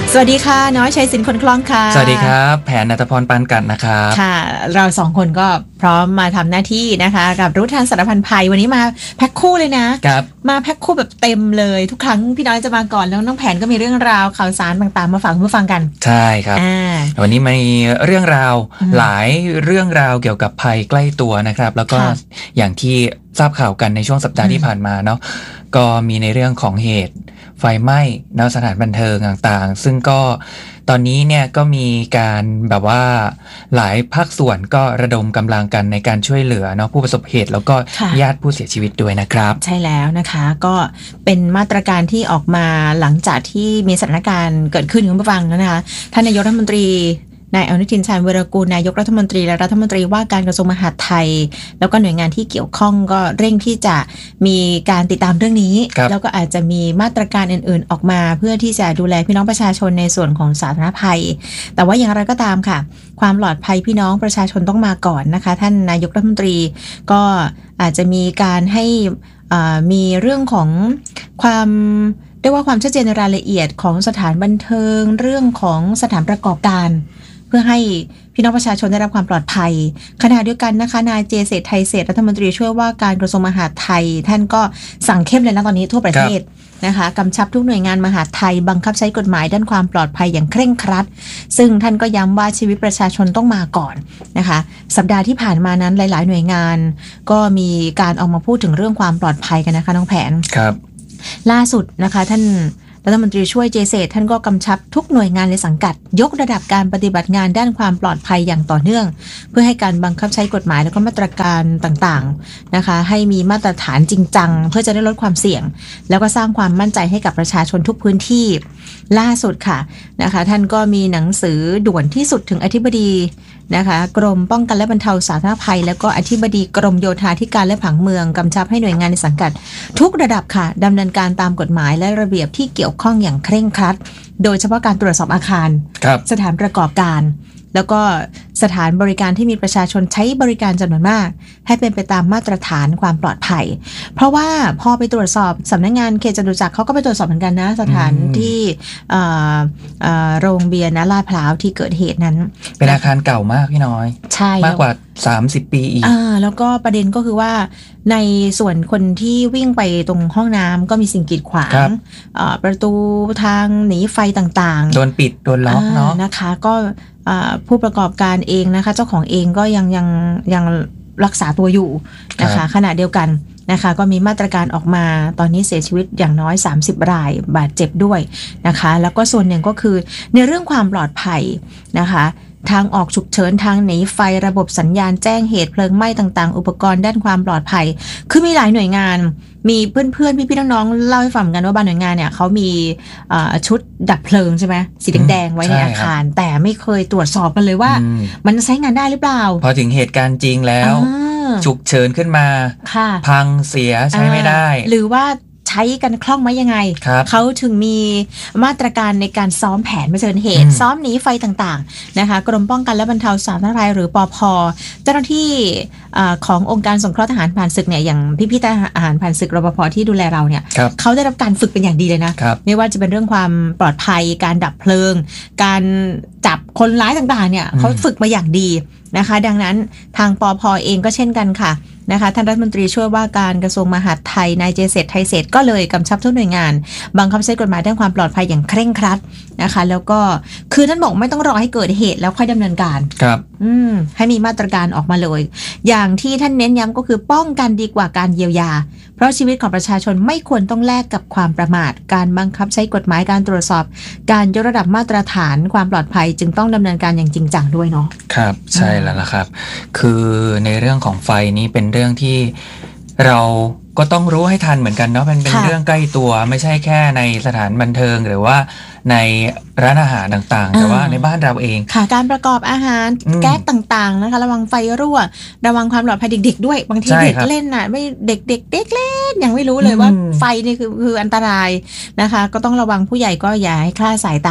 สวัสดีค่ะน้อยชัยศิลป์คนคล่องค่ะสวัสดีครับแผนณัฐพรปานกัดนะครับค่ะเราสองคนก็พร้อมมาทำหน้าที่นะคะกับรู้ทันสารพันภัยวันนี้มาแพ็คคู่เลยนะครับมาแพ็คคู่แบบเต็มเลยทุกครั้งพี่น้อยจะมาก่อนแล้วน้องแผนก็มีเรื่องราวข่าวสารต่างๆมาฝากผู้ฟังกันใช่ครับวันนี้มีเรื่องราวหลายเรื่องราวเกี่ยวกับภัยใกล้ตัวนะครับแล้วก็อย่างที่ทราบข่าวกันในช่วงสัปดาห์ที่ผ่านมาเนาะก็มีในเรื่องของเหตุไฟไหม้ในสถานบันเทิงต่างๆซึ่งก็ตอนนี้เนี่ยก็มีการแบบว่าหลายภาคส่วนก็ระดมกำลังกันในการช่วยเหลือเนาะผู้ประสบเหตุแล้วก็ญาติผู้เสียชีวิตด้วยนะครับใช่แล้วนะคะก็เป็นมาตรการที่ออกมาหลังจากที่มีสถานการณ์เกิดขึ้นคุณผู้ฟังนะคะท่านนายกรัฐมนตรีนายอนุทินชาญวีรกูลนายกรัฐมนตรีและรัฐมนตรีว่าการกระทรวงมหาดไทยแล้วก็หน่วยงานที่เกี่ยวข้องก็เร่งที่จะมีการติดตามเรื่องนี้แล้วก็อาจจะมีมาตรการอื่นๆออกมาเพื่อที่จะดูแลพี่น้องประชาชนในส่วนของสาธารณภัยแต่ว่าอย่างไรก็ตามค่ะความปลอดภัยพี่น้องประชาชนต้องมาก่อนนะคะท่านนายกรัฐมนตรีก็อาจจะมีการให้มีเรื่องของความเรียกว่าความชัดเจนในรายละเอียดของสถานบันเทิงเรื่องของสถานประกอบการเพื่อให้พี่น้องประชาชนได้รับความปลอดภัยขณะเดียวกันนะคะนายเจเศรษฐ์ไทยเศรษฐ์รัฐมนตรีช่วยว่าการกระทรวงมหาดไทยท่านก็สั่งเข้มเลยนะตอนนี้ทั่วประเทศนะคะกำชับทุกหน่วยงานมหาดไทยบังคับใช้กฎหมายด้านความปลอดภัยอย่างเคร่งครัดซึ่งท่านก็ย้ำว่าชีวิตประชาชนต้องมาก่อนนะคะสัปดาห์ที่ผ่านมานั้นหลายๆหน่วยงานก็มีการออกมาพูดถึงเรื่องความปลอดภัยกันนะคะน้องแผนครับล่าสุดนะคะท่านรัฐมนตรีช่วยเจเศรษฐ์ท่านก็กำชับทุกหน่วยงานในสังกัดยกระดับการปฏิบัติงานด้านความปลอดภัยอย่างต่อเนื่องเพื่อให้การบังคับใช้กฎหมายและก็มาตรการต่างๆนะคะให้มีมาตรฐานจริงจังเพื่อจะได้ลดความเสี่ยงแล้วก็สร้างความมั่นใจให้กับประชาชนทุกพื้นที่ล่าสุดค่ะนะคะท่านก็มีหนังสือด่วนที่สุดถึงอธิบดีนะคะกรมป้องกันและบรรเทาสาธารณภัยแล้วก็อธิบดีกรมโยธาธิการและผังเมืองกำชับให้หน่วยงานในสังกัดทุกระดับค่ะดำเนินการตามกฎหมายและระเบียบที่เกี่ยวข้องอย่างเคร่งครัดโดยเฉพาะการตรวจสอบอาคารสถานประกอบการแล้วก็สถานบริการที่มีประชาชนใช้บริการจำนวนมากให้เป็นไปตามมาตรฐานความปลอดภัยเพราะว่าพอไปตรวจสอบสำนักงานเขตจตุจักรเขาก็ไปตรวจสอบเหมือนกันนะสถานที่โรงเบียร์นะลาดพร้าวที่เกิดเหตุนั้นเป็นอาคารเก่ามากพี่น้อยใช่มากกว่า30 ปีอีกแล้วก็ประเด็นก็คือว่าในส่วนคนที่วิ่งไปตรงห้องน้ำก็มีสิ่งกีดขวางประตูทางหนีไฟต่างๆโดนปิดโดนล็อกเนาะนะคะก็ผู้ประกอบการเองนะคะเจ้าของเองก็ยังรักษาตัวอยู่นะคะขณะเดียวกันนะคะก็มีมาตรการออกมาตอนนี้เสียชีวิตอย่างน้อย30 รายบาดเจ็บด้วยนะคะแล้วก็ส่วนหนึ่งก็คือในเรื่องความปลอดภัยนะคะทางออกฉุกเฉินทางหนีไฟระบบสัญญาณแจ้งเหตุเพลิงไหม้ต่างๆอุปกรณ์ด้านความปลอดภัยคือมีหลายหน่วยงานมีเพื่อนๆพี่ๆน้องๆเล่าให้ฟังกันว่าบางหน่วยงานเนี่ยเขามีชุดดับเพลิงใช่ไหมสีแดงๆไว้ในอาคารแต่ไม่เคยตรวจสอบกันเลยว่ามันใช้งานได้หรือเปล่าพอถึงเหตุการณ์จริงแล้วฉุกเฉินขึ้นมาพังเสียใช้ไม่ได้หรือว่าใช้กันคล่องไหมยังไงเขาถึงมีมาตรการในการซ้อมแผนเผชิญเหตุซ้อมหนีไฟต่างๆนะคะกรมป้องกันและบรรเทาสาธารณภัยหรือปภ.เจ้าหน้าที่ขององค์การสงเคราะห์ทหารผ่านศึกเนี่ยอย่างพี่ๆทหารผ่านศึกรปภ.ที่ดูแลเราเนี่ยเขาได้รับการฝึกเป็นอย่างดีเลยนะไม่ว่าจะเป็นเรื่องความปลอดภัยการดับเพลิงการจับคนร้ายต่างๆเนี่ยเขาฝึกมาอย่างดีนะคะดังนั้นทางปภ.เองก็เช่นกันค่ะนะคะท่านรัฐมนตรีช่วยว่าการกระทรวงมหาดไทยนายเจเศรษฐ์ไทยเศรษฐ์ก็เลยกำชับทุกหน่วยงานบังคับใช้กฎหมายด้านความปลอดภัยอย่างเคร่งครัดนะคะแล้วก็คือท่านบอกไม่ต้องรอให้เกิดเหตุแล้วค่อยดำเนินการครับให้มีมาตรการออกมาเลยอย่างที่ท่านเน้นย้ำก็คือป้องกันดีกว่าการเยียวยาเพราะชีวิตของประชาชนไม่ควรต้องแลกกับความประมาทการบังคับใช้กฎหมายการตรวจสอบการยกระดับมาตรฐานความปลอดภัยจึงต้องดำเนินการอย่างจริงจังด้วยเนาะครับใช่แล้วล่ะครับคือในเรื่องของไฟนี้เป็นเรื่องที่เราก็ต้องรู้ให้ทันเหมือนกันเนาะมันเป็นเรื่องใกล้ตัวไม่ใช่แค่ในสถานบันเทิงหรือว่าในร้านอาหารต่างๆแต่ว่าในบ้านเราเองค่ะการประกอบอาหารแก๊สต่างๆนะคะระวังไฟรั่วระวังความปลอดภัยเด็กๆด้วยบางทีเด็กเล่นน่ะไม่เด็กเล็กยังไม่รู้เลยว่าไฟนี่คืออันตรายนะคะก็ต้องระวังผู้ใหญ่ก็อย่าให้คลาดสายตา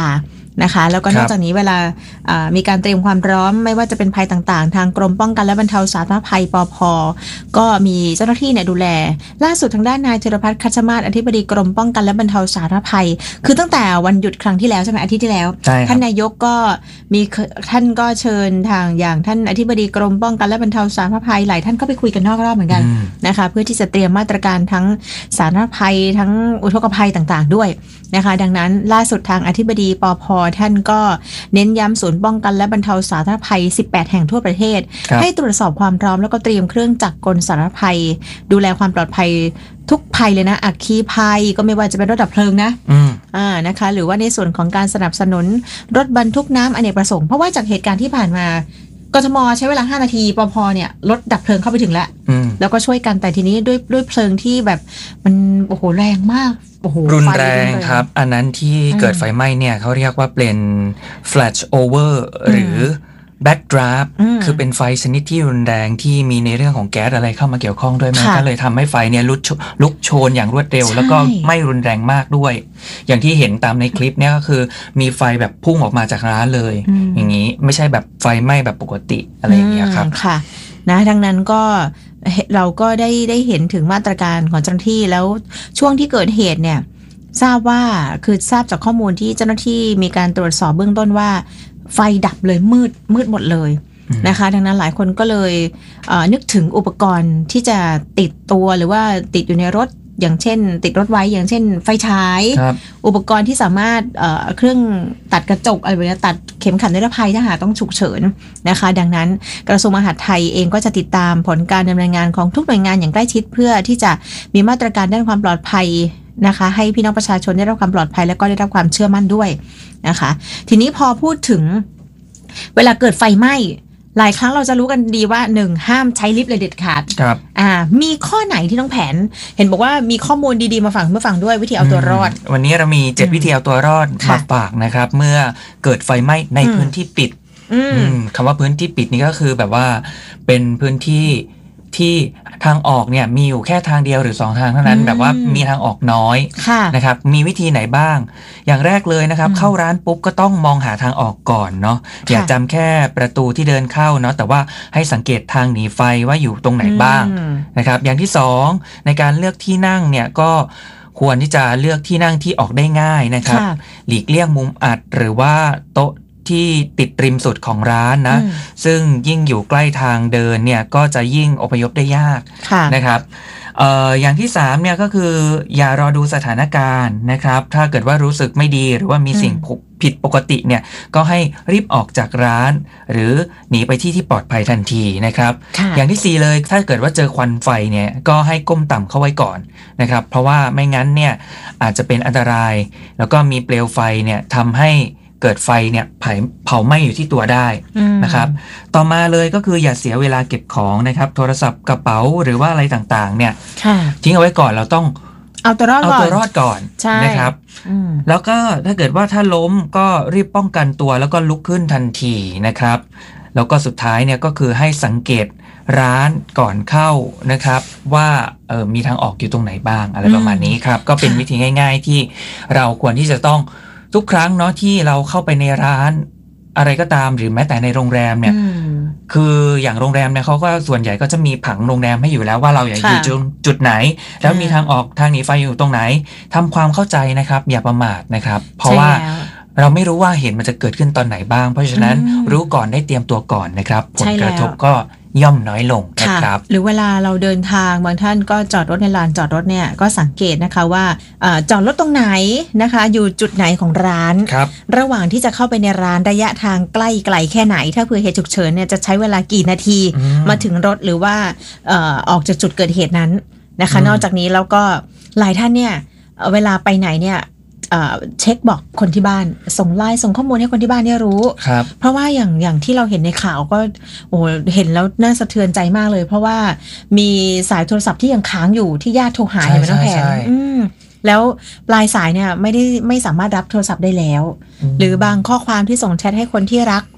นะคะแล้วก็นอกจากนี้เวลามีการเตรียมความพร้อมไม่ว่าจะเป็นภัยต่างๆทางกรมป้องกันและบรรเทาสาธารณภัยปภ.ก็มีเจ้าหน้าที่เนี่ยดูแลล่าสุดทางด้านนายธีรพัฒน์คัชมาศอธิบดีกรมป้องกันและบรรเทาสาธารณภัยคือตั้งแต่วันหยุดครั้งที่แล้วใช่ไหมอาทิตย์ที่แล้วท่านนายกก็มีท่านก็เชิญทางอย่างท่านอธิบดีกรมป้องกันและบรรเทาสาธารณภัยหลายท่านก็ไปคุยกันนอกรอบเหมือนกันนะคะเพื่อที่จะเตรียมมาตรการทั้งสาธารณภัยทั้งอุทกภัยต่างๆด้วยนะคะดังนั้นล่าสุดทางอธิบดีปภ.ท่านก็เน้นย้ำศูนย์ป้องกันและบรรเทาสาธารณภัย18แห่งทั่วประเทศให้ตรวจสอบความพร้อมแล้วก็เตรียมเครื่องจักรกลสาธารณภัยดูแลความปลอดภัยทุกภัยเลยนะอัคคีภัยก็ไม่ว่าจะเป็นรถดับเพลิงนะนะคะหรือว่าในส่วนของการสนับสนุนรถบรรทุกน้ำอเนกประสงค์เพราะว่าจากเหตุการณ์ที่ผ่านมากทมใช้เวลา5นาทีปภ.เนี่ยรถดับเพลิงเข้าไปถึงแล้วก็ช่วยกันแต่ทีนี้ด้วยเพลิงที่แบบมันโอ้โหแรงมากโอ้โหรุนแรงครับอันนั้นที่เกิดไฟไหม้เนี่ยเขาเรียกว่าเป็น flash over หรือ backdraft คือเป็นไฟชนิดที่รุนแรงที่มีในเรื่องของแก๊สอะไรเข้ามาเกี่ยวข้องด้วยมันก็เลยทำให้ไฟเนี่ยลุกโชนอย่างรวดเร็วแล้วก็ไม่รุนแรงมากด้วยอย่างที่เห็นตามในคลิปเนี่ยก็คือมีไฟแบบพุ่งออกมาจากร้านเลยอย่างนี้ไม่ใช่แบบไฟไหม้แบบปกติอะไรอย่างเงี้ยครับค่ะนะดังนั้นก็เราก็ได้เห็นถึงมาตรการของเจ้าหน้าที่แล้วช่วงที่เกิดเหตุเนี่ยทราบว่าคือทราบจากข้อมูลที่เจ้าหน้าที่มีการตรวจสอบเบื้องต้นว่าไฟดับเลยมืดหมดเลยนะคะดังนั้นหลายคนก็เลยนึกถึงอุปกรณ์ที่จะติดตัวหรือว่าติดอยู่ในรถอย่างเช่นติดรถไว้อย่างเช่นไฟฉายอุปกรณ์ที่สามารถเครื่องตัดกระจกอะไรแบบนี้ตัดเข็มขัดนิรภัยถ้าหากต้องฉุกเฉินนะคะดังนั้นกระทรวงมหาดไทยเองก็จะติดตามผลการดำเนินงานของทุกหน่วยงานอย่างใกล้ชิดเพื่อที่จะมีมาตรการด้านความปลอดภัยนะคะให้พี่น้องประชาชนได้รับความปลอดภัยและก็ได้รับความเชื่อมั่นด้วยนะคะทีนี้พอพูดถึงเวลาเกิดไฟไหม้หลายครั้งเราจะรู้กันดีว่า1ห้ามใช้ลิฟต์เลยเด็ดขาดครับมีข้อไหนที่ต้องแผนเห็นบอกว่ามีข้อมูลดีๆมาฝากเมื่อฟังด้วยวิธีเอาตัวรอดวันนี้เรามี7วิธีเอาตัวรอดมาฝากนะครับเมื่อเกิดไฟไหม้ในพื้นที่ปิดคำว่าพื้นที่ปิดนี่ก็คือแบบว่าเป็นพื้นที่ที่ทางออกเนี่ยมีอยู่แค่ทางเดียวหรือ2ทางเท่านั้นแบบว่ามีทางออกน้อยนะครับมีวิธีไหนบ้างอย่างแรกเลยนะครับเข้าร้านปุ๊บก็ต้องมองหาทางออกก่อนเนาะอย่าจำแค่ประตูที่เดินเข้าเนาะแต่ว่าให้สังเกตทางหนีไฟว่าอยู่ตรงไหนบ้างนะครับอย่างที่2ในการเลือกที่นั่งเนี่ยก็ควรที่จะเลือกที่นั่งที่ออกได้ง่ายนะครับหลีกเลี่ยงมุมอัดหรือว่าโต๊ะที่ติดริมสุดของร้านนะซึ่งยิ่งอยู่ใกล้ทางเดินเนี่ยก็จะยิ่งอพยพได้ยากนะครับอย่างที่3เนี่ยก็คืออย่ารอดูสถานการณ์นะครับถ้าเกิดว่ารู้สึกไม่ดีหรือว่ามีสิ่งผิดปกติเนี่ยก็ให้รีบออกจากร้านหรือหนีไปที่ปลอดภัยทันทีนะครับอย่างที่4เลยถ้าเกิดว่าเจอควันไฟเนี่ยก็ให้ก้มต่ำเข้าไว้ก่อนนะครับเพราะว่าไม่งั้นเนี่ยอาจจะเป็นอันตรายแล้วก็มีเปลวไฟเนี่ยทำให้เกิดไฟเนี่ยเผาไหม้อยู่ที่ตัวได้นะครับต่อมาเลยก็คืออย่าเสียเวลาเก็บของนะครับโทรศัพท์กระเป๋าหรือว่าอะไรต่างๆเนี่ยทิ้งเอาไว้ก่อนเราต้องเอาตัวรอดก่อนนะครับแล้วก็ถ้าเกิดว่าถ้าล้มก็รีบป้องกันตัวแล้วก็ลุกขึ้นทันทีนะครับแล้วก็สุดท้ายเนี่ยก็คือให้สังเกตร้านก่อนเข้านะครับว่ามีทางออกอยู่ตรงไหนบ้างอะไรประมาณนี้ครับก็เป็นวิธีง่ายๆที่เราควรที่จะต้องทุกครั้งเนาะที่เราเข้าไปในร้านอะไรก็ตามหรือแม้แต่ในโรงแรมเนี่ยคืออย่างโรงแรมเนี่ยเขาก็ส่วนใหญ่ก็จะมีผังโรงแรมให้อยู่แล้วว่าเราอยากอยู่จุดไหนแล้วมีทางออกทางหนีไฟอยู่ตรงไหนทำความเข้าใจนะครับอย่าประมาทนะครับเพราะว่าเราไม่รู้ว่าเหตุมันจะเกิดขึ้นตอนไหนบ้างเพราะฉะนั้นรู้ก่อนได้เตรียมตัวก่อนนะครับผลกระทบก็ย่อมน้อยลงนะครับหรือเวลาเราเดินทางบางท่านก็จอดรถในลานจอดรถเนี่ยก็สังเกตนะคะว่าจอดรถตรงไหนนะคะอยู่จุดไหนของร้านระหว่างที่จะเข้าไปในร้านระยะทางใกล้ไกลแค่ไหนถ้าเผื่อเหตุฉุกเฉินเนี่ยจะใช้เวลากี่นาทีมาถึงรถหรือว่าออกจากจุดเกิดเหตุนั้นนะคะนอกจากนี้แล้วก็หลายท่านเนี่ยเวลาไปไหนเนี่ยเช็คบอกคนที่บ้านส่งไลน์ส่งข้อมูลให้คนที่บ้านได้รู้เพราะว่าอย่างที่เราเห็นในข่าวก็โอ้เห็นแล้วน่าสะเทือนใจมากเลยเพราะว่ามีสายโทรศัพท์ที่ยังค้างอยู่ที่ญาติโทรหาเนี่ยมันต้องแพงแล้วปลายสายเนี่ยไม่สามารถรับโทรศัพท์ได้แล้วหรือบางข้อความที่ส่งแชทให้คนที่รัก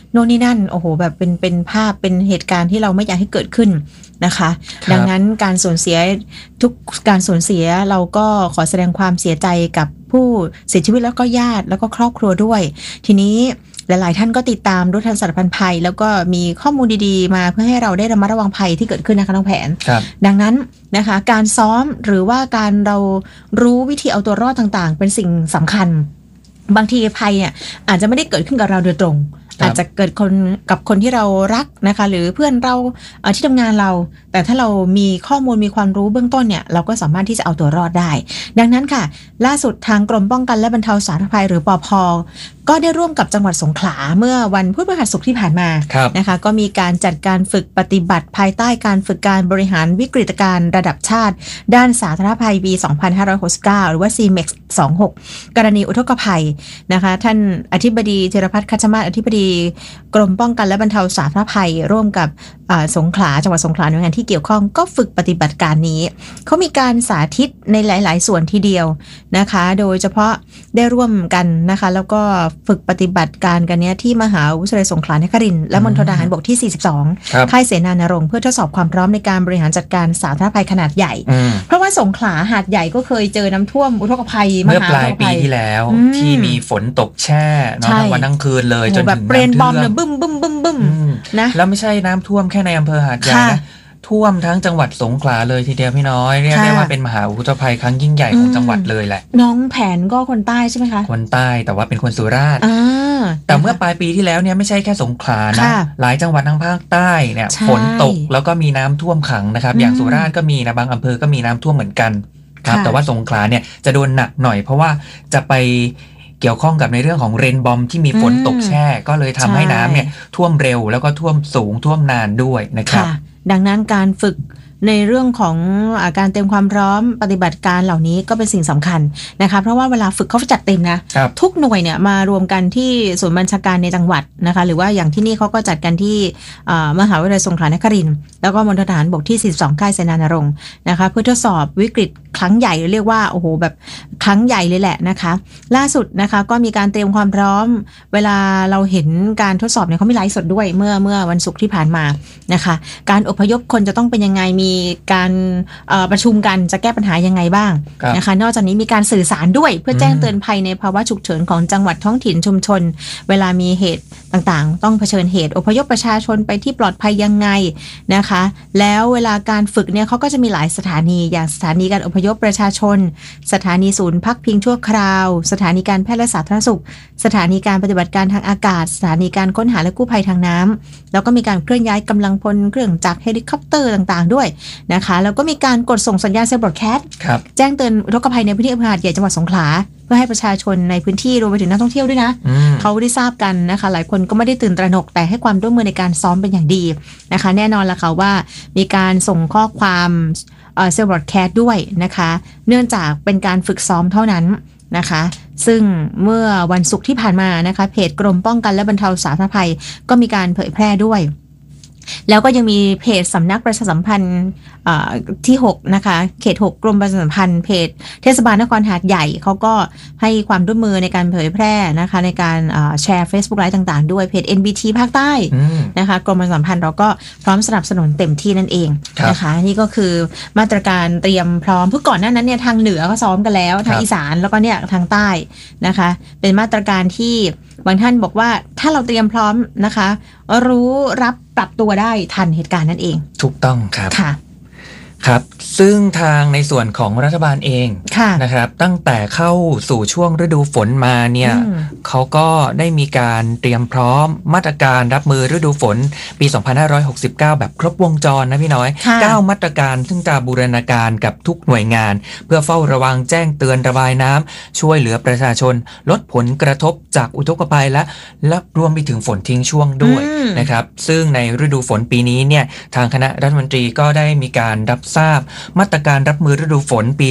โน่นนี่นั่นโอ้โหแบบเป็นภาพเป็นเหตุการณ์ที่เราไม่อยากให้เกิดขึ้นนะคะดังนั้นการสูญเสียทุกการสูญเสียเราก็ขอแสดงความเสียใจกับผู้เสียชีวิตแล้วก็ญาติแล้วก็ครอบครัวด้วยทีนี้หลายๆท่านก็ติดตามรู้ทันสารพันภัยแล้วก็มีข้อมูลดีๆมาเพื่อให้เราได้ระมัดระวังภัยที่เกิดขึ้นนะคะน้องแผนดังนั้นนะคะการซ้อมหรือว่าการเรารู้วิธีเอาตัวรอดต่างๆเป็นสิ่งสำคัญบางทีภัยเนี่ยอาจจะไม่ได้เกิดขึ้นกับเราโดยตรงอาจจะเกิดกับคนที่เรารักนะคะหรือเพื่อนเราที่ทำงานเราแต่ถ้าเรามีข้อมูลมีความรู้เบื้องต้นเนี่ยเราก็สามารถที่จะเอาตัวรอดได้ดังนั้นค่ะล่าสุดทางกรมป้องกันและบรรเทาสาธารณภัยหรือปภ.ก็ได้ร่วมกับจังหวัดสงขลาเมื่อวันพฤหัสศุกร์ที่ผ่านมานะคะก็มีการจัดการฝึกปฏิบัติภายใต้การฝึกการบริหารวิกฤตการณ์ระดับชาติด้านสาธารณภัยปี 2569 หรือว่า CMEX 26 กรณีอุทกภัยนะคะท่านอธิบดีธีรพัฒน์คัชมาศอธิบดีกรมป้องกันและบรรเทาสาธารณภัยร่วมกับสงขลาจังหวัดสงขลาหน่วยงานที่เกี่ยวข้องก็ฝึกปฏิบัติการนี้เขามีการสาธิตในหลายๆส่วนทีเดียวนะคะโดยเฉพาะได้ร่วมกันนะคะแล้วก็ฝึกปฏิบัติการกันเนี้ยที่มหาวิทยาลัยสงขลานครินทร์และมณฑลทหารบกที่ 42 ค่ายเสนานรงค์เพื่อทดสอบความพร้อมในการบริหารจัดการสาธารณภัยขนาดใหญ่เพราะว่าสงขลาหาดใหญ่ก็เคยเจอน้ำท่วมอุทกภัยเมื่อปลายปีที่แล้วที่มีฝนตกแช่ทั้งวันทั้งคืนเลยจนถึงเรนบอมเนี่ยบึ้มนะแล้วไม่ใช่น้ำท่วมแค่ในอำเภอหาดใหญ่นะท่วมทั้งจังหวัดสงขลาเลยทีเดียวพี่น้อยเรียกได้ว่าเป็นมหาอุทกภัยครั้งยิ่งใหญ่ของจังหวัดเลยแหละน้องแผนก็คนใต้ใช่ไหมคะคนใต้แต่ว่าเป็นคนสุราษฎร์แต่เมื่อปลายปีที่แล้วเนี่ยไม่ใช่แค่สงขลานะหลายจังหวัดทางภาคใต้เนี่ยฝนตกแล้วก็มีน้ำท่วมขังนะครับอย่างสุราษฎร์ก็มีนะบางอำเภอก็มีน้ำท่วมเหมือนกันครับแต่ว่าสงขลาเนี่ยจะโดนหนักหน่อยเพราะว่าจะไปเกี่ยวข้องกับในเรื่องของเรนบอมที่มีฝนตกแช่ก็เลยทำให้น้ำเนี่ยท่วมเร็วแล้วก็ท่วมสูงท่วมนานด้วยนะครับดังนั้นการฝึกในเรื่องของการเตรียมความพร้อมปฏิบัติการเหล่านี้ก็เป็นสิ่งสำคัญนะคะเพราะว่าเวลาฝึกเขาจัดเต็มนะทุกหน่วยเนี่ยมารวมกันที่ศูนย์บัญชาการในจังหวัดนะคะหรือว่าอย่างที่นี่เขาก็จัดกันที่มหาวิทยาลัยสงขลานครินทร์แล้วก็มณฑลทหารบกที่ 42 ค่ายเสนานรงค์นะคะเพื่อทดสอบวิกฤตครั้งใหญ่เรียกว่าโอ้โหแบบครั้งใหญ่เลยแหละนะคะล่าสุดนะคะก็มีการเตรียมความพร้อมเวลาเราเห็นการทดสอบเนี่ยเขามีไลฟ์สดด้วยเมื่อวันศุกร์ที่ผ่านมานะคะการอพยพคนจะต้องเป็นยังไงมีการประชุมกันจะแก้ปัญหายังไงบ้างนะคะนอกจากนี้มีการสื่อสารด้วยเพื่อแจ้งเตือนภัยในภาวะฉุกเฉินของจังหวัดท้องถิ่นชุมชนเวลามีเหตุต่างๆต้องเผชิญเหตุอพยพประชาชนไปที่ปลอดภัยยังไงนะคะแล้วเวลาการฝึกเนี่ยเขาก็จะมีหลายสถานีอย่างสถานีการอพยพประชาชนสถานีศูนย์พักพิงชั่วคราวสถานีการแพทย์และสาธารณสุขสถานีการปฏิบัติการทางอากาศสถานีการค้นหาและกู้ภัยทางน้ำแล้วก็มีการเคลื่อนย้ายกำลังพลเครื่องจักรเฮลิคอปเตอร์ต่างๆด้วยนะคะแล้วก็มีการกดส่งสัญญาณเซลล์บรอดแคสต์แจ้งเตือนอุทกภัยในพื้นที่อำเภอหาดใหญ่จังหวัดสงขลาเพื่อให้ประชาชนในพื้นที่รวมไปถึงนักท่องเที่ยวด้วยนะเขาได้ทราบกันนะคะหลายคนก็ไม่ได้ตื่นตระหนกแต่ให้ความร่วมมือในการซ้อมเป็นอย่างดีนะคะแน่นอนละค่ะว่ามีการส่งข้อความเซลล์บรอดแคสต์ด้วยนะคะเนื่องจากเป็นการฝึกซ้อมเท่านั้นนะคะซึ่งเมื่อวันศุกร์ที่ผ่านมานะคะเพจกรมป้องกันและบรรเทาสาธารณภัยก็มีการเผยแพร่ด้วยแล้วก็ยังมีเพจสำนักประชาสัมพันธ์ที่6นะคะเขต6กรมประชาสัมพันธ์เพจเทศบาลนครหาดใหญ่เขาก็ให้ความร่วมมือในการเผยแพร่นะคะในการแชร์ Facebook ไลฟ์ต่างๆด้วยเพจ NBT ภาคใต้นะคะกรมประชาสัมพันธ์เราก็พร้อมสนับสนุนเต็มที่นั่นเองนะคะนี่ก็คือมาตรการเตรียมพร้อมเพื่อก่อนหน้านั้นเนี่ยทางเหนือก็ซ้อมกันแล้วทางอีสานแล้วก็เนี่ยทางใต้นะคะเป็นมาตรการที่บางท่านบอกว่าถ้าเราเตรียมพร้อมนะคะรู้รับปรับตัวได้ทันเหตุการณ์นั่นเองถูกต้องครับค่ะครับซึ่งทางในส่วนของรัฐบาลเองนะครับตั้งแต่เข้าสู่ช่วงฤดูฝนมาเนี่ยเขาก็ได้มีการเตรียมพร้อมมาตรการรับมือฤดูฝนปี 2569 แบบครบวงจรนะพี่น้อย9มาตรการซึ่งจะบูรณาการกับทุกหน่วยงานเพื่อเฝ้าระวังแจ้งเตือนระบายน้ำช่วยเหลือประชาชนลดผลกระทบจากอุทกภัยและรวมไปถึงฝนทิ้งช่วงด้วยนะครับซึ่งในฤดูฝนปีนี้เนี่ยทางคณะรัฐมนตรีก็ได้มีการรับทราบมาตรการรับมือฤดูฝนปี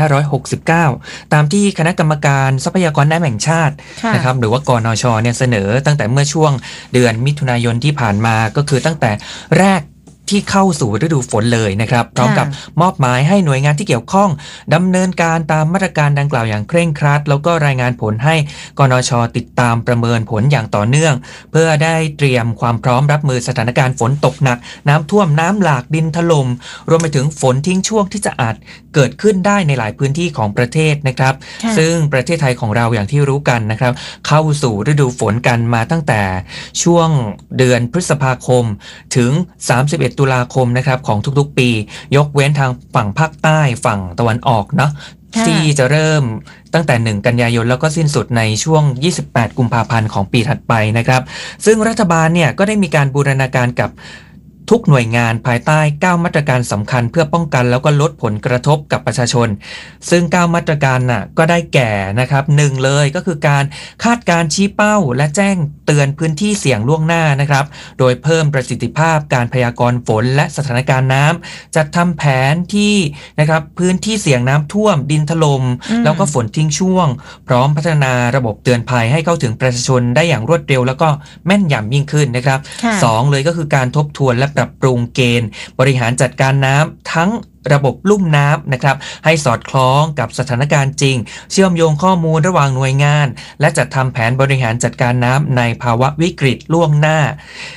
2569 ตามที่คณะกรรมการทรัพยากรน้ำแห่งชาตินะครับหรือว่ากนช.เนี่ยเสนอตั้งแต่เมื่อช่วงเดือนมิถุนายนที่ผ่านมาก็คือตั้งแต่แรกที่เข้าสู่ฤดูฝนเลยนะครับพร้อมกับมอบหมายให้หน่วยงานที่เกี่ยวข้องดำเนินการตามมาตรการดังกล่าวอย่างเคร่งครัดแล้วก็รายงานผลให้กนช.ติดตามประเมินผลอย่างต่อเนื่องเพื่อได้เตรียมความพร้อมรับมือสถานการณ์ฝนตกหนักน้ำท่วมน้ำหลากดินถล่มรวมไปถึงฝนทิ้งช่วงที่จะอาจเกิดขึ้นได้ในหลายพื้นที่ของประเทศนะครับซึ่งประเทศไทยของเราอย่างที่รู้กันนะครับเข้าสู่ฤดูฝนกันมาตั้งแต่ช่วงเดือนพฤษภาคมถึง31ตุลาคมนะครับของทุกๆปียกเว้นทางฝั่งภาคใต้ฝั่งตะวันออกเนาะที่จะเริ่มตั้งแต่1กันยายนแล้วก็สิ้นสุดในช่วง28กุมภาพันธ์ของปีถัดไปนะครับซึ่งรัฐบาลเนี่ยก็ได้มีการบูรณาการกับทุกหน่วยงานภายใต้9มาตรการสำคัญเพื่อป้องกันแล้วก็ลดผลกระทบกับประชาชนซึ่ง9มาตรการน่ะก็ได้แก่นะครับ1เลยก็คือการคาดการชี้เป้าและแจ้งเตือนพื้นที่เสี่ยงล่วงหน้านะครับโดยเพิ่มประสิทธิภาพการพยากรณ์ฝนและสถานการณ์น้ำจัดทำแผนที่นะครับพื้นที่เสี่ยงน้ำท่วมดินถล่มแล้วก็ฝนทิ้งช่วงพร้อมพัฒนาระบบเตือนภัยให้เข้าถึงประชาชนได้อย่างรวดเร็วแล้วก็แม่นยำยิ่งขึ้นนะครับ2เลยก็คือการทบทวนและปรับปรุงเกณฑ์บริหารจัดการน้ำทั้งระบบลุ่มน้ำนะครับให้สอดคล้องกับสถานการณ์จริงเชื่อมโยงข้อมูลระหว่างหน่วยงานและจัดทำแผนบริหารจัดการน้ำในภาวะวิกฤตล่วงหน้า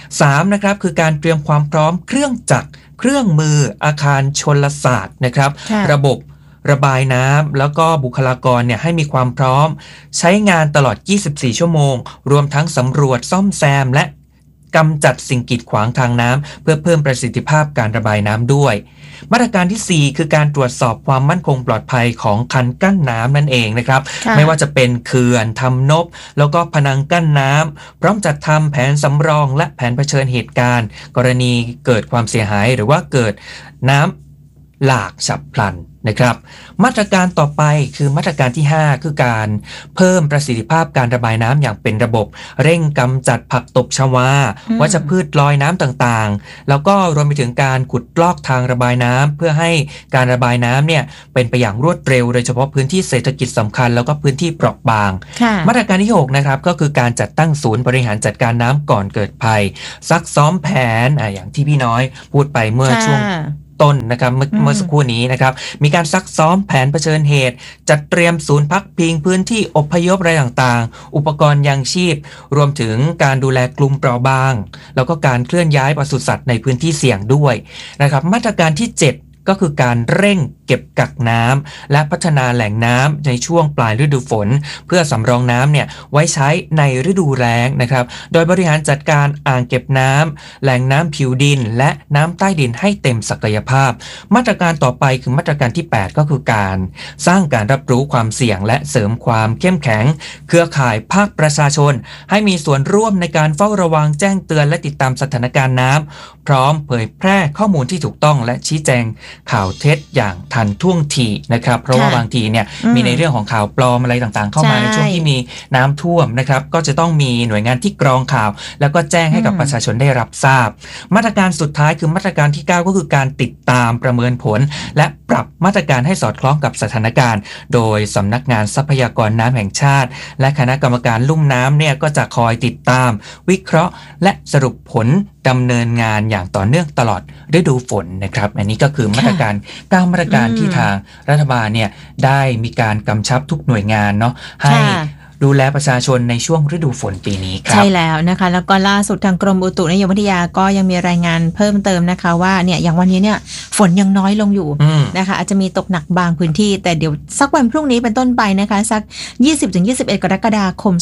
3นะครับคือการเตรียมความพร้อมเครื่องจักรเครื่องมืออาคารชลศาสตร์นะครับระบบระบายน้ำแล้วก็บุคลากรเนี่ยให้มีความพร้อมใช้งานตลอด24ชั่วโมงรวมทั้งสำรวจซ่อมแซมและกำจัดสิ่งกีดขวางทางน้ำเพื่อเพิ่มประสิทธิภาพการระบายน้ำด้วยมาตรการที่4คือการตรวจสอบความมั่นคงปลอดภัยของคันกั้นน้ำนั่นเองนะครับไม่ว่าจะเป็นเขื่อนทำนบแล้วก็พนังกั้นน้ำพร้อมจัดทำแผนสำรองและแผนเผชิญเหตุการณ์กรณีเกิดความเสียหายหรือว่าเกิดน้ำหลากฉับพลันนะครับมาตรการต่อไปคือมาตรการที่5คือการเพิ่มประสิทธิภาพการระบายน้ำอย่างเป็นระบบเร่งกำจัดผักตบชวาวัชพืชลอยน้ำต่างๆแล้วก็รวมไปถึงการขุดลอกทางระบายน้ำเพื่อให้การระบายน้ำเนี่ยเป็นไปอย่างรวดเร็วโดยเฉพาะพื้นที่เศรษฐกิจสำคัญแล้วก็พื้นที่เปราะบางมาตรการที่6นะครับก็คือการจัดตั้งศูนย์บริหารจัดการน้ำก่อนเกิดภัยซักซ้อมแผนอย่างที่พี่น้อยพูดไปเมื่อช่วงต้นนะครับเมื่อสักครู่นี้นะครับมีการซักซ้อมแผนเผชิญเหตุจัดเตรียมศูนย์พักพิงพื้นที่อพยพอะไรต่างๆอุปกรณ์ยังชีพรวมถึงการดูแลกลุ่มเปราะบางแล้วก็การเคลื่อนย้ายปศุสัตว์ในพื้นที่เสี่ยงด้วยนะครับมาตรการที่7ก็คือการเร่งเก็บกักน้ำและพัฒนาแหล่งน้ำในช่วงปลายฤดูฝนเพื่อสำรองน้ำเนี่ยไว้ใช้ในฤดูแล้งนะครับโดยบริหารจัดการอ่างเก็บน้ำแหล่งน้ำผิวดินและน้ำใต้ดินให้เต็มศักยภาพมาตรการต่อไปคือมาตรการที่8ก็คือการสร้างการรับรู้ความเสี่ยงและเสริมความเข้มแข็งเครือข่ายภาคประชาชนให้มีส่วนร่วมในการเฝ้าระวังแจ้งเตือนและติดตามสถานการณ์น้ำพร้อมเผยแพร่ข้อมูลที่ถูกต้องและชี้แจงข่าวเท็จอย่างทันท่วงทีนะครับเพราะว่าบางทีเนี่ยมีในเรื่องของข่าวปลอมอะไรต่างๆเข้ามาในช่วงที่มีน้ำท่วมนะครับก็จะต้องมีหน่วยงานที่กรองข่าวแล้วก็แจ้งให้กับประชาชนได้รับทราบมาตรการสุดท้ายคือมาตรการที่9ก็คือการติดตามประเมินผลและปรับมาตรการให้สอดคล้องกับสถานการณ์โดยสำนักงานทรัพยากรน้ำแห่งชาติและคณะกรรมการลุ่มน้ำเนี่ยก็จะคอยติดตามวิเคราะห์และสรุปผลดำเนินงานอย่างต่อเนื่องตลอดฤดูฝนนะครับอันนี้ก็คือมาตรการ9มาตรการที่ทางรัฐบาลเนี่ยได้มีการกำชับทุกหน่วยงานเนาะให้ดูแลประชาชนในช่วงฤดูฝนปีนี้ครับใช่แล้วนะคะแล้วก็ล่าสุดทางกรมอุตุนิยมวิทยาก็ยังมีรายงานเพิ่มเติมนะคะว่าเนี่ยอย่างวันนี้เนี่ยฝนยังน้อยลงอยู่นะคะอาจจะมีตกหนักบางพื้นที่แต่เดี๋ยวสักวันพรุ่งนี้เป็นต้นไปนะคะสัก 20-21 กรกฎาคม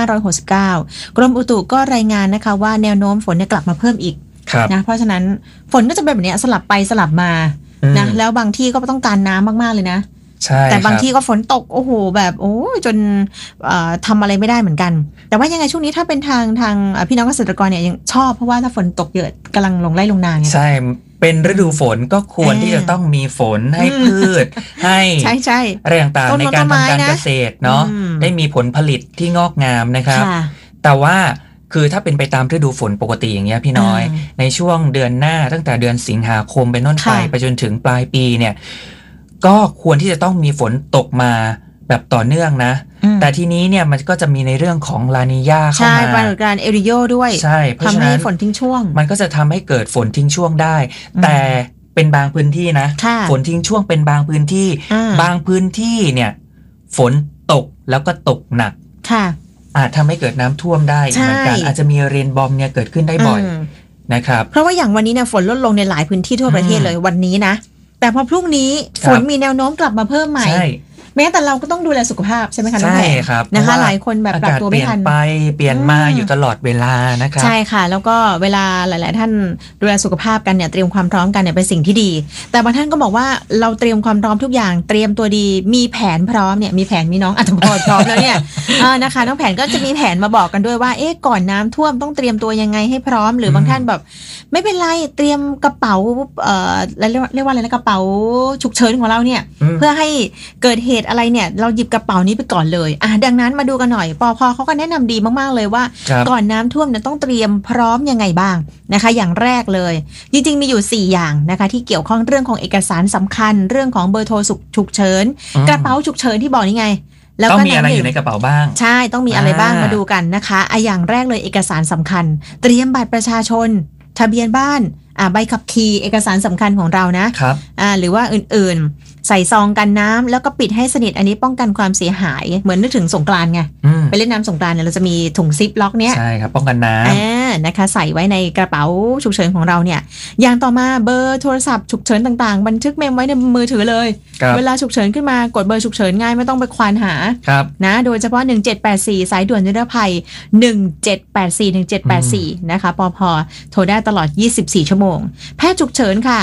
2569 กรมอุตุก็รายงานนะคะว่าแนวโน้มฝนเนี่ยกลับมาเพิ่มอีกนะเพราะฉะนั้นฝนก็จะเป็นแบบนี้สลับไปสลับมานะแล้วบางที่ก็ต้องการน้ำมากๆเลยนะแต่บางที่ก็ฝนตกโอ้โหแบบโอ้จนทำอะไรไม่ได้เหมือนกันแต่ว่ายังไงช่วงนี้ถ้าเป็นทางพี่น้องเกษตรกรเนี่ยยังชอบเพราะว่าถ้าฝนตกเยอะกำลังลงไร่ลงนาไงใช่เป็นฤดูฝนก็ควรที่จะต้องมีฝนให้พืชให้อะไรต่างๆในการทำการเกษตรเนาะได้มีผลผลิตที่งอกงามนะครับแต่ว่าคือถ้าเป็นไปตามฤดูฝนปกติอย่างเงี้ยพี่น้อยในช่วงเดือนหน้าตั้งแต่เดือนสิงหาคมเป็นต้นไปจนถึงปลายปีเนี่ยก็ควรที่จะต้องมีฝนตกมาแบบต่อเนื่องนะแต่ทีนี้เนี่ยมันก็จะมีในเรื่องของลานีญาเข้ามาใช่ปรากฏการณ์เอริโยด้วยใช่ทำให้ฝนทิ้งช่วงมันก็จะทำให้เกิดฝนทิ้งช่วงได้แต่เป็นบางพื้นที่นะฝนทิ้งช่วงเป็นบางพื้นที่บางพื้นที่เนี่ยฝนตกแล้วก็ตกหนักอาจทำให้เกิดน้ำท่วมได้เหมือนกันอาจจะมีเรนบอมเนี่ยเกิดขึ้นได้บ่อยนะครับเพราะว่าอย่างวันนี้เนี่ยฝนลดลงในหลายพื้นที่ทั่วประเทศเลยวันนี้นะแต่พอพรุ่งนี้ฝนมีแนวโน้มกลับมาเพิ่มใหม่แม้แต่เราก็ต้องดูแลสุขภาพใช่ไหมคะน้องแพรนะคะหลายคนแบบปรับตัวไม่ทันเปลี่ยนมาอยู่ตลอดเวลานะครับใช่ค่ะแล้วก็เวลาหลายๆท่านดูแลสุขภาพกันเนี่ยเตรียมความพร้อมกันเนี่ยเป็นสิ่งที่ดีแต่บางท่านก็บอกว่าเราเตรียมความพร้อมทุกอย่างเตรียมตัวดีมีแผนพร้อมเนี่ยมีแผนมีน้องอัตภพรพร้อมแล้วเนี่ยนะคะน้องแผนก็จะมีแผนมาบอกกันด้วยว่าก่อนน้ำท่วมต้องเตรียมตัวยังไงให้พร้อมหรือบางท่านแบบไม่เป็นไรเตรียมกระเป๋าเรียกว่าอะไรนะกระเป๋าฉุกเฉินของเราเนี่ยเพื่อให้เกิดเหตุอะไรเนี่ยเราหยิบกระเป๋านี้ไปก่อนเลยดังนั้นมาดูกันหน่อยปภ.เขาก็แนะนำดีมากๆเลยว่าก่อนน้ำท่วมเนี่ยต้องเตรียมพร้อมยังไงบ้างนะคะอย่างแรกเลยจริงๆมีอยู่4อย่างนะคะที่เกี่ยวข้องเรื่องของเอกสารสำคัญเรื่องของเบอร์โทรฉุกเฉินกระเป๋าฉุกเฉินที่บอกนี่ไงแล้วต้องมีอะไรอยู่ในกระเป๋าบ้างใช่ต้องมีอะไรบ้างมาดูกันนะคะอย่างแรกเลยเอกสารสำคัญเตรียมบัตรประชาชนทะเบียนบ้านใบขับขี่เอกสารสำคัญของเรานะครับหรือว่าอื่นๆใส่ซองกันน้ำแล้วก็ปิดให้สนิทอันนี้ป้องกันความเสียหายเหมือนนึกถึงสงกรานต์ไงไปเล่นน้ำสงกรานต์เนี่ยเราจะมีถุงซิปล็อกเนี้ยใช่ครับป้องกันน้ำนะคะใส่ไว้ในกระเป๋าฉุกเฉินของเราเนี่ยอย่างต่อมาเบอร์โทรศัพท์ฉุกเฉินต่างๆบันทึกเมมไว้ในมือถือเลยเวลาฉุกเฉินขึ้นมากดเบอร์ฉุกเฉินง่ายไม่ต้องไปควานหานะโดยเฉพาะ1784สายด่วนนิรภัย1784นะคะปภ.โทรได้ตลอด24ชั่วโมงแพทย์ฉุกเฉินค่ะ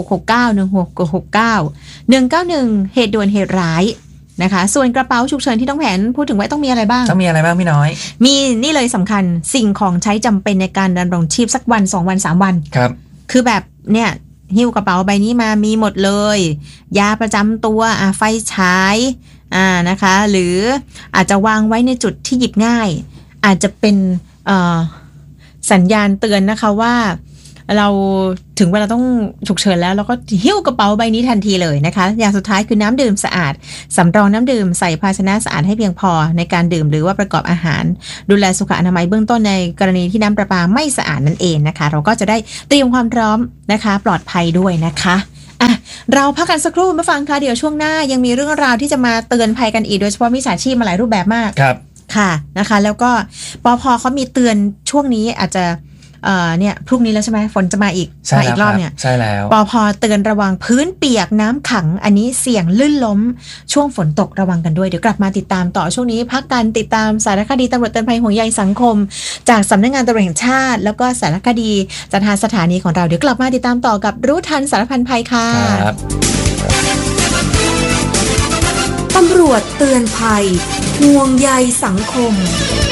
1669 191เหตุด่วนเหตุร้ายนะคะส่วนกระเป๋าฉุกเฉินที่ต้องแผนพูดถึงไว้ต้องมีอะไรบ้างต้องมีอะไรบ้างพี่น้อยมีนี่เลยสำคัญสิ่งของใช้จำเป็นในการดำรงชีพสักวัน2วัน3วันครับคือแบบเนี่ยหิ้วกระเป๋าใบนี้มามีหมดเลยยาประจำตัวไฟฉายนะคะหรืออาจจะวางไว้ในจุดที่หยิบง่ายอาจจะเป็นสัญญาณเตือนนะคะว่าเราถึงเวลาต้องฉุกเฉินแล้วเราก็หิ้วกระเป๋าใบนี้ทันทีเลยนะคะอย่างสุดท้ายคือน้ำดื่มสะอาดสำรองน้ำดื่มใส่ภาชนะสะอาดให้เพียงพอในการดื่มหรือว่าประกอบอาหารดูแลสุขอนามัยเบื้องต้นในกรณีที่น้ำประปาไม่สะอาดนั่นเองนะคะเราก็จะได้เตรียมความพร้อมนะคะปลอดภัยด้วยนะคะเราพักกันสักครู่มาฟังค่ะเดี๋ยวช่วงหน้ายังมีเรื่องราวที่จะมาเตือนภัยกันอีกโดยเฉพาะมิจฉาชีพมาหลายรูปแบบมากครับค่ะนะคะแล้วก็ปภ.เขามีเตือนช่วงนี้อาจจะเนี่ยพรุ่งนี้แล้วใช่ไหมฝนจะมาอีกรอบเนี่ยใช่แล้วปภ.เตือนระวังพื้นเปียกน้ำขังอันนี้เสี่ยงลื่นล้มช่วงฝนตกระวังกันด้วยเดี๋ยวกลับมาติดตามต่อช่วงนี้พักกันติดตามสารคดีตำรวจเตือนภัยห่วงใยสังคมจากสำนักงานตำรวจแห่งชาติแล้วก็สารคดีจากทางสถานีของเราเดี๋ยวกลับมาติดตามต่อกับรู้ทันสารพันภัยค่ะตำรวจเตือนภัยห่วงใยสังคม